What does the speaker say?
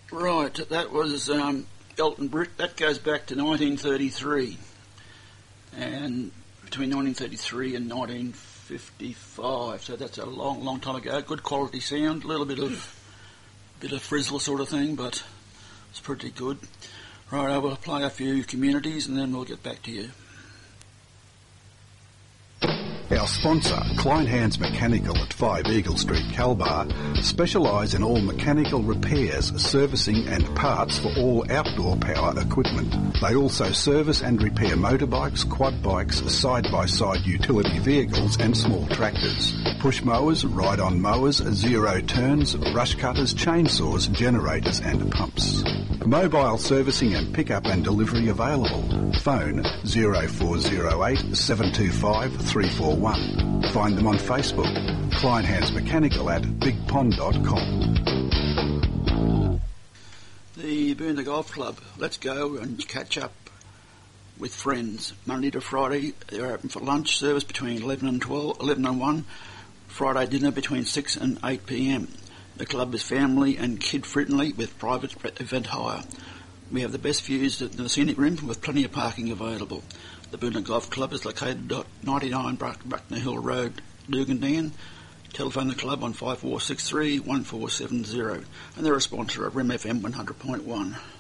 Right, that was Elton Britt. That goes back to 1933. And between 1933 and 1955, so that's a long, long time ago. Good quality sound, a little bit of frizzle sort of thing, but it's pretty good. Right, I will play a few communities and then we'll get back to you. Our sponsor, Klein Hands Mechanical at 5 Eagle Street, Calbar, specialise in all mechanical repairs, servicing and parts for all outdoor power equipment. They also service and repair motorbikes, quad bikes, side-by-side utility vehicles and small tractors. Push mowers, ride-on mowers, zero turns, brush cutters, chainsaws, generators and pumps. Mobile servicing and pick-up and delivery available. Phone 0408 725 341. Find them on Facebook. Klein Hands Mechanical at bigpond.com. The Boondah Golf Club. Let's go and catch up with friends. Monday to Friday, they're open for lunch service between 11 and 1. Friday dinner between 6 and 8 p.m. The club is family and kid-friendly with private event hire. We have the best views in the scenic rim with plenty of parking available. The Boondah Golf Club is located at 99 Bruckner Hill Road, Dugandan. Telephone the club on 5463 1470, and they're a sponsor of RIM FM 100.1.